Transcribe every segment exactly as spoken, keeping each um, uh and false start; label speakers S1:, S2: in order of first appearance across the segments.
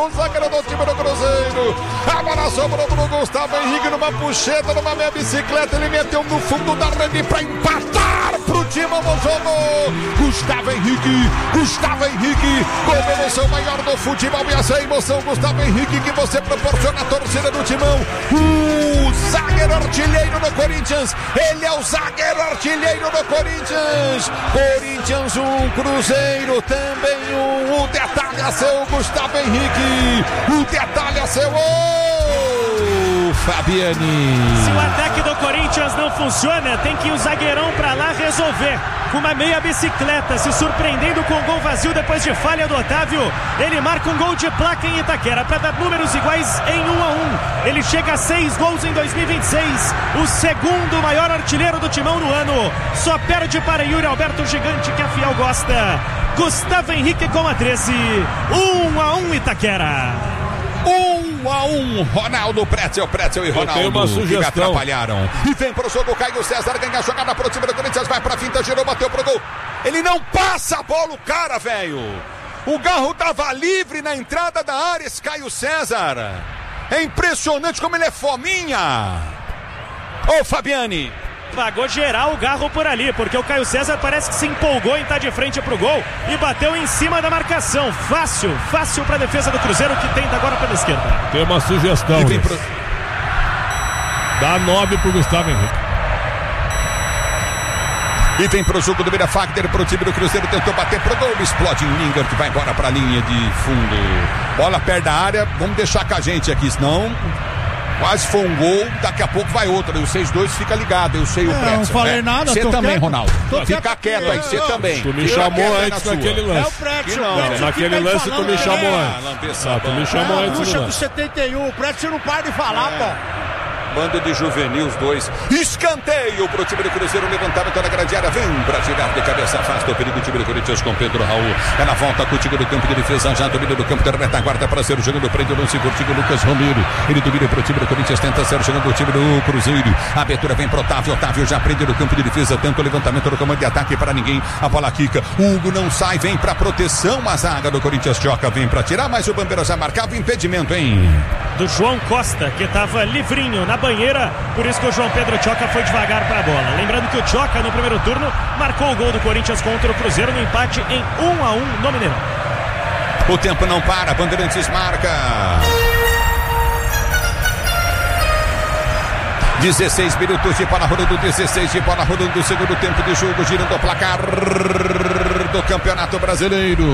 S1: o zagueiro do time do Cruzeiro. A bola sobrou pro Gustavo Henrique numa puxeta, numa meia bicicleta. Ele meteu no fundo da rede pra empatar pro time do jogo. Gustavo Henrique, Gustavo Henrique, com a emoção maior do futebol. E essa emoção, Gustavo Henrique, que você proporciona à torcida do Timão. O zagueiro artilheiro do Corinthians. Ele é o zagueiro artilheiro do Corinthians. Corinthians um, Cruzeiro também um. O detalhe é seu, Gustavo Henrique. O detalhe é seu. Oh, Fabiani.
S2: Se o ataque do Corinthians não funciona, tem que ir o zagueirão pra lá resolver. Com uma meia bicicleta, se surpreendendo com o gol vazio depois de falha do Otávio. Ele marca um gol de placa em Itaquera para dar números iguais em um a um. Ele chega a seis gols em dois mil e vinte e seis. O segundo maior artilheiro do Timão no ano. Só perde para Yuri Alberto Gigante, que a Fiel gosta. Gustavo Henrique com a treze. um a um Itaquera.
S1: Um a um, Ronaldo, Pretzel, Pretzel e Ronaldo,
S3: uma
S1: que me
S3: sugestão.
S1: atrapalharam. E vem pro jogo, Caio César, ganha a jogada pro time do Corinthians, vai pra finta, girou, bateu pro gol. Ele não passa a bola, o cara, velho. O Garro tava livre na entrada da área, esse Caio César. É impressionante como ele é fominha. Ô, Fabiani.
S2: Pagou geral o Garro por ali, porque o Caio César parece que se empolgou em estar de frente pro gol e bateu em cima da marcação. Fácil, fácil pra defesa do Cruzeiro, que tenta agora pela esquerda.
S3: Tem uma sugestão. Pro... Dá nove pro Gustavo Henrique.
S1: E vem pro jogo do Mira Fagner, pro time do Cruzeiro, tentou bater pro gol, explode em Linger, que vai embora pra linha de fundo. Bola perto da área, vamos deixar com a gente aqui, senão... Quase foi um gol, daqui a pouco vai outro. E o seis dois fica ligado, eu sei o Pretzel.
S4: Não falei
S1: né?
S4: nada,
S1: Você também,
S4: quieto.
S1: Ronaldo.
S4: Tô
S1: Fica
S4: quieto.
S1: quieto aí, você também.
S3: Tu me
S1: Fica
S3: chamou
S1: quieto
S3: antes
S1: na
S3: naquele
S1: sua.
S3: lance.
S4: É o Pretzel.
S1: Não,
S4: o Pretzel
S3: naquele
S4: fica aí
S3: lance tu
S4: falando,
S3: me chamou
S4: é.
S3: antes. Ah, tu me chamou
S4: É,
S3: antes
S4: puxa
S3: do
S4: com setenta e um, o Pretzel não para de falar,
S1: É.
S4: pô.
S1: Bando de juvenil, os dois. Escanteio pro time do Cruzeiro. Levantamento na grande área. Vem pra tirar de cabeça. Afasta o perigo do time do Corinthians com Pedro Raul. É na volta com o time do campo de defesa. Já domina do campo da retaguarda para ser o jogando prende o lance curtinho. Lucas Romero. Ele domina pro time do Corinthians. Tenta ser jogando o time do Cruzeiro. A abertura vem pro Otávio. Otávio já prende no campo de defesa. Tenta o levantamento do comando de ataque para ninguém. A bola quica. Hugo não sai. Vem pra proteção. A zaga do Corinthians Choca. Vem pra tirar. Mas o Bandeira já marcava impedimento, hein?
S2: Do João Costa, que estava livrinho na banheira, por isso que o João Pedro Choca foi devagar para a bola. Lembrando que o Choca no primeiro turno marcou o gol do Corinthians contra o Cruzeiro no empate em um a um no Mineirão.
S1: O tempo não para, Bandeirantes marca. dezesseis minutos de bola rodando, dezesseis de bola rodando do segundo tempo de jogo, girando o placar do Campeonato Brasileiro.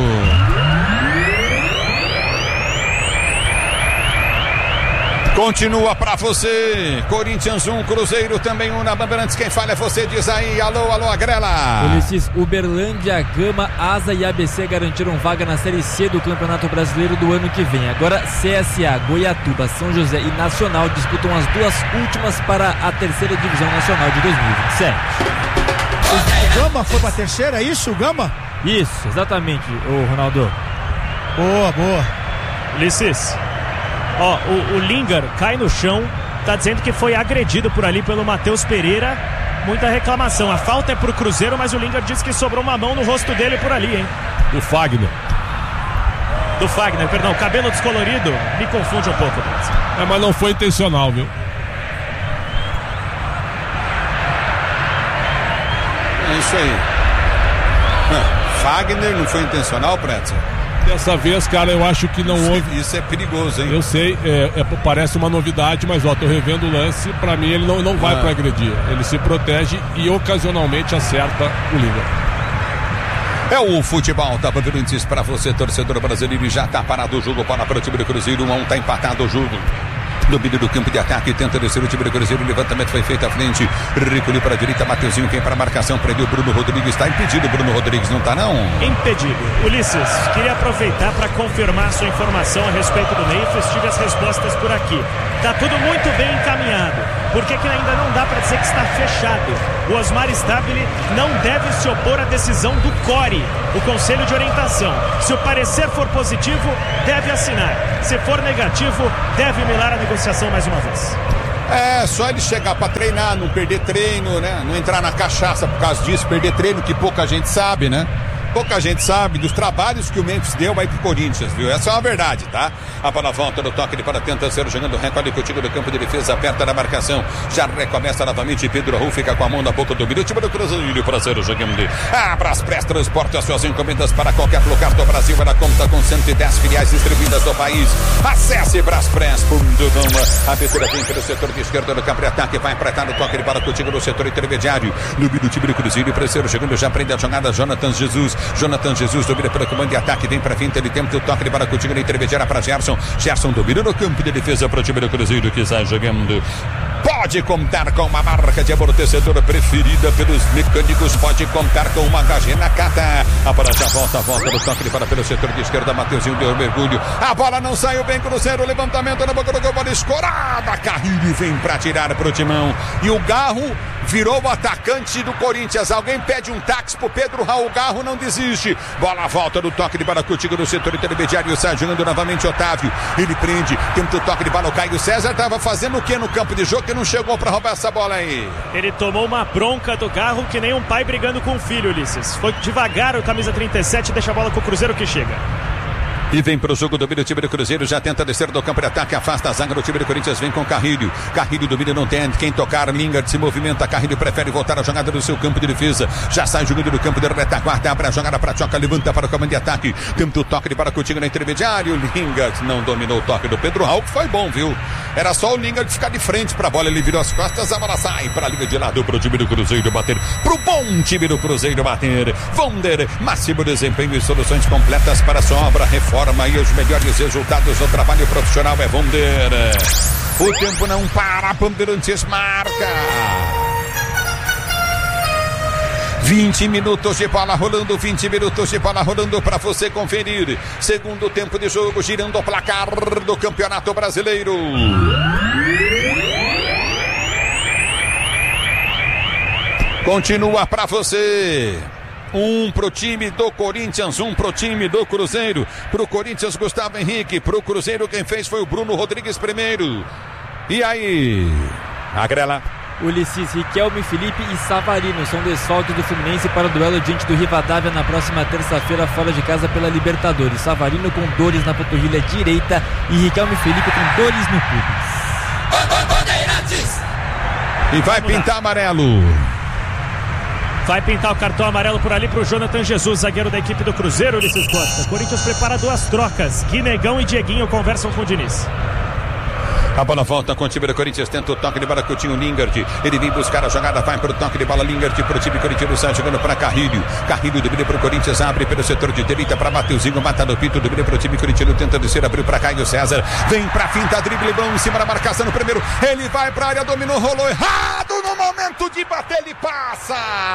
S1: Continua pra você, Corinthians um, Cruzeiro também um na Bandeirantes. Quem fala é você, diz aí, alô, alô, Agrela.
S5: Ulisses, Uberlândia, Gama, Asa e A B C garantiram vaga na Série C do Campeonato Brasileiro do ano que vem. Agora C S A, Goiatuba, São José e Nacional disputam as duas últimas para a terceira divisão nacional de dois mil e vinte e sete.
S4: O Gama foi pra terceira, é isso, o Gama?
S5: Isso, exatamente, ô Ronaldo.
S4: Boa, boa.
S2: Ulisses, ó, o, o Linger cai no chão, tá dizendo que foi agredido por ali pelo Matheus Pereira. Muita reclamação. A falta é pro Cruzeiro, mas o Linger disse que sobrou uma mão no rosto dele por ali, hein?
S3: Do Fagner.
S2: Do Fagner, perdão, cabelo descolorido, me confunde um pouco.
S3: É, mas não foi intencional, viu?
S1: É isso aí. Ah, Fagner não foi intencional, Pretzel?
S3: Dessa vez, cara, eu acho que não
S1: isso,
S3: houve.
S1: Isso é perigoso, hein?
S3: Eu sei, é, é, parece uma novidade, mas ó, tô revendo o lance. Pra mim, ele não, não vai ah. pra agredir. Ele se protege e ocasionalmente acerta o Liga.
S1: É o futebol da Bandeirantes pra você, torcedor brasileiro. E já tá parado o jogo para o time do Cruzeiro. um a um, tá empatado o jogo. Domínio do campo de ataque, tenta descer o time do Cruzeiro, o levantamento foi feito à frente, recolheu para a direita, Mateuzinho vem para a marcação, prendeu Bruno Rodrigues, está impedido, Bruno Rodrigues, não está não?
S2: Impedido. Ulisses, queria aproveitar para confirmar sua informação a respeito do Neifes, tive as respostas por aqui. Está tudo muito bem encaminhado. Por que que ainda não dá para dizer que está fechado? O Osmar Stabile não deve se opor à decisão do C O R E, o Conselho de Orientação. Se o parecer for positivo, deve assinar. Se for negativo, deve milar a negociação mais uma vez.
S1: É, só ele chegar para treinar, não perder treino, né? Não entrar na cachaça por causa disso, perder treino que pouca gente sabe, né? pouca gente sabe dos trabalhos que o Memphis deu aí pro Corinthians, viu? Essa é uma verdade, tá? A bola volta no toque de para tenta ser jogando recolhe contigo no campo de defesa, aperta na marcação, já recomeça novamente, Pedro Raul fica com a mão na boca do milho, time do Cruzeiro para ser jogando. Abra as pré-transporte as suas encomendas para qualquer lugar do Brasil, ela conta com cento e dez filiais distribuídas no país. Acesse braspress ponto com. A abertura vem pelo setor de esquerda no campo de ataque, vai apertar no toque de bola contigo no setor intermediário, no milho, time do Cruzeiro para ser jogando, já prende a jogada Jonathan Jesus. Jonathan Jesus domina pelo comando de ataque, vem pra frente, ele tenta o toque de bola contigo na intermediária para Gerson. Gerson domina no campo de defesa para o time do Cruzeiro que sai jogando. Pode contar com uma marca de amortecedor preferida pelos mecânicos, pode contar com uma H G Nakata. A bola já volta, volta no toque de bola pelo setor de esquerda, Mateuzinho deu mergulho. A bola não saiu bem, Cruzeiro, levantamento na boca do gol, bola escorada. Carrilho vem pra tirar pro timão. E o Garro virou o atacante do Corinthians. Alguém pede um táxi pro Pedro Raul, Garro não desiste. Bola volta no toque de bola contigo no setor intermediário, sai jogando novamente Otávio. Ele prende, tenta o toque de bola, o Caio César tava fazendo o que no campo de jogo que não chegou pra roubar essa bola aí?
S2: Ele tomou uma bronca do Garro que nem um pai brigando com o filho, Ulisses. Foi devagar o camisa trinta e sete, deixa a bola com o Cruzeiro que chega.
S1: E vem pro jogo, domina o time do Cruzeiro, já tenta descer do campo de ataque, afasta a zaga do time do Corinthians, vem com Carrilho. Carrilho domina, não tem quem tocar, Lingard se movimenta, Carrilho prefere voltar a jogada do seu campo de defesa, já sai jogando do campo de retaguarda, abre a jogada para Tchoca, levanta para o comando de ataque, tenta o toque de bola contigo na intermediário, Lingard não dominou o toque do Pedro Raul, que foi bom, viu? Era só o Lingard ficar de frente pra bola, ele virou as costas, a bola sai para a liga de lado pro time do Cruzeiro bater, pro bom time do Cruzeiro bater. Vonder, máximo desempenho e soluções completas para a sua obra, reforma e os melhores resultados do trabalho profissional é Vonder. O tempo não para, Bandeirantes marca. vinte minutos de bola rolando, vinte minutos de bola rolando para você conferir. Segundo tempo de jogo, girando o placar do Campeonato Brasileiro. Continua para você. Um pro time do Corinthians, um pro time do Cruzeiro. Pro Corinthians, Gustavo Henrique. Pro Cruzeiro, quem fez foi o Bruno Rodrigues primeiro. E aí? Agrela.
S5: Ulisses, Riquelme, Felipe e Savarino são desfalques do Fluminense para o duelo diante do Rivadavia na próxima terça-feira fora de casa pela Libertadores. Savarino com dores na panturrilha direita e Riquelme Felipe com dores no pubis.
S1: E vai pintar amarelo.
S2: Vai pintar o cartão amarelo por ali pro Jonathan Jesus, zagueiro da equipe do Cruzeiro, Ulisses Costa. Corinthians prepara duas trocas. Guinegão e Dieguinho conversam com o Diniz.
S1: A bola volta com o time do Corinthians, tenta o toque de bola com o time Lingard. Ele vem buscar a jogada, vai para o toque de bola Lingard para o time corintiano, sai jogando para Carrilho. Carrilho domina para o Corinthians, abre pelo setor de direita para Mateuzinho, mata no pito, domina para o time corintiano, tenta descer, abriu para Caio César. Vem para finta, drible bom em cima da marcação no primeiro. Ele vai para a área, dominou, rolou errado no momento de bater, ele passa.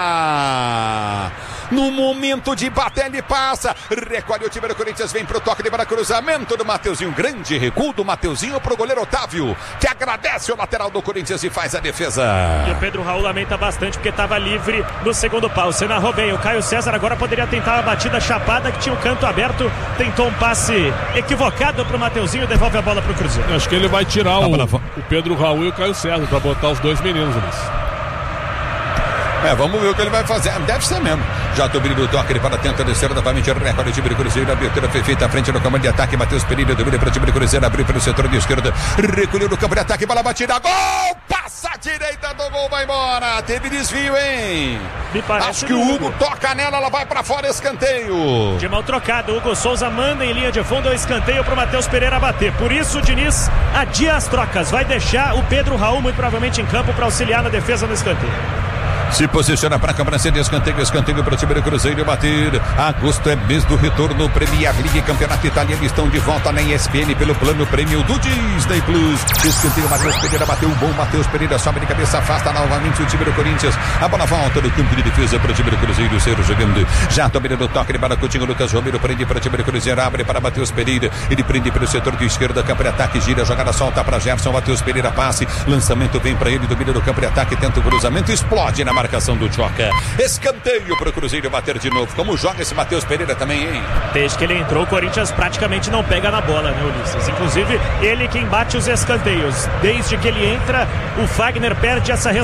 S1: No momento de bater, ele passa. Recolhe o time do Corinthians, vem pro toque de bola, cruzamento do Mateuzinho. Grande recuo do Mateuzinho pro goleiro Otávio, que agradece o lateral do Corinthians e faz a defesa.
S2: E o Pedro Raul lamenta bastante porque estava livre no segundo pau. Você narrou bem. O Caio César agora poderia tentar uma batida chapada que tinha o canto aberto. Tentou um passe equivocado pro Mateuzinho e devolve a bola pro Cruzeiro.
S3: Eu acho que ele vai tirar o, o Pedro Raul e o Caio César para botar os dois meninos ali.
S1: É, vamos ver o que ele vai fazer. Deve ser mesmo. Já domina do toque, ele para tenta descer novamente. Recolhe o time do Cruzeiro. A abertura foi feita à frente no comando de ataque. Matheus Pereira domina para o time do Cruzeiro. Abriu pelo setor de esquerda. Recolheu no campo de ataque. Bola batida. Gol! Passa a direita do gol. Vai embora. Teve desvio, hein? Acho que o Hugo toca nela. Ela vai para fora. Escanteio.
S2: De mal trocado. Hugo Souza manda em linha de fundo. O escanteio para o Matheus Pereira bater. Por isso o Diniz adia as trocas. Vai deixar o Pedro Raul muito provavelmente em campo para auxiliar na defesa no escanteio.
S1: Se posiciona para a cobrança de escanteio, escanteio para o time do Cruzeiro bater. Agosto é mês do retorno, Premier League, Campeonato Italiano, estão de volta na E S P N pelo plano prêmio do Disney Plus. Escanteio, Matheus Pereira bateu, bom Matheus Pereira, sobe de cabeça, afasta novamente o time do Corinthians. A bola volta do campo de defesa para o time do Cruzeiro, ser jogando. Já domina do toque de bola com o time Lucas Romero, prende para o time do Cruzeiro, abre para Matheus Pereira. Ele prende pelo setor de esquerda, campo de ataque, gira, jogada solta para Gerson, Matheus Pereira passe, lançamento vem para ele, domina do campo de ataque, tenta o cruzamento, explode na marcação do Tchoca. Escanteio para o Cruzeiro bater de novo. Como joga esse Matheus Pereira também, hein?
S2: Desde que ele entrou, o Corinthians praticamente não pega na bola, né, Ulisses? Inclusive, ele quem bate os escanteios. Desde que ele entra, o Fagner perde essa